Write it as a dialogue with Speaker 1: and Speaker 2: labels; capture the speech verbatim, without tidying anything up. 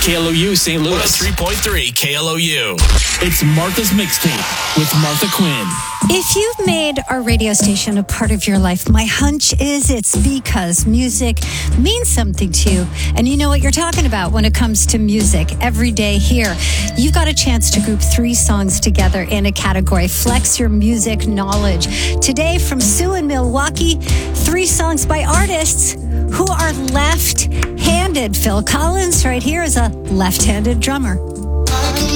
Speaker 1: K L O U Saint Louis.
Speaker 2: three point three K L O U.
Speaker 1: It's Martha's Mixtape with Martha Quinn.
Speaker 3: If you've made our radio station a part of your life, my hunch is it's because music means something to you. And you know what you're talking about when it comes to music. Every day here, you've got a chance to group three songs together in a category. Flex your music knowledge. Today from Sue in Milwaukee, three songs by artists who are left-handed. Phil Collins right here is a left-handed drummer.